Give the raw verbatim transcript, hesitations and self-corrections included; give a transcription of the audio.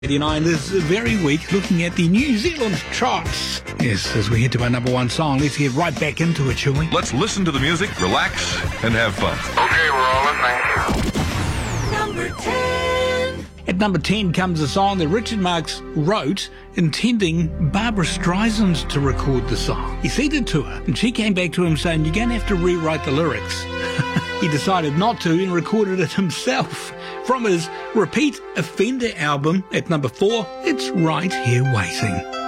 eighty-nine this very week, looking at the New Zealand charts. Yes, as we head to our number one song, let's get right back into it, shall we? Let's listen to the music, relax, and have fun. Okay, we're all listening. Number ten. At number ten comes a song that Richard Marx wrote intending Barbara Streisand to record the song. He sent it to her, and she came back to him saying, you're going to have to rewrite the lyrics. He decided not to and recorded it himself. From his Repeat Offender album at number four, it's Right Here Waiting.